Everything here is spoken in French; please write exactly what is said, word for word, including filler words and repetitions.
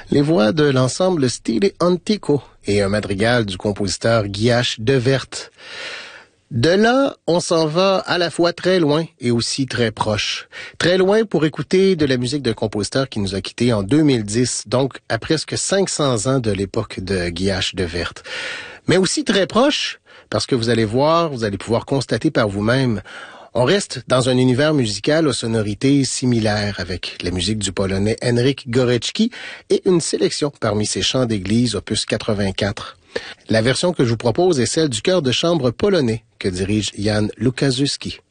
Les voix de l'ensemble Stile Antico et un madrigal du compositeur Guillaume de Wert. De là, on s'en va à la fois très loin et aussi très proche. Très loin pour écouter de la musique d'un compositeur qui nous a quittés en deux mille dix, donc à presque cinq cents ans de l'époque de Guillaume de Wert. Mais aussi très proche, parce que vous allez voir, vous allez pouvoir constater par vous-même, on reste dans un univers musical aux sonorités similaires avec la musique du Polonais Henryk Górecki et une sélection parmi ses chants d'église opus quatre-vingt-quatre. La version que je vous propose est celle du chœur de chambre polonais que dirige Jan Lukaszewski.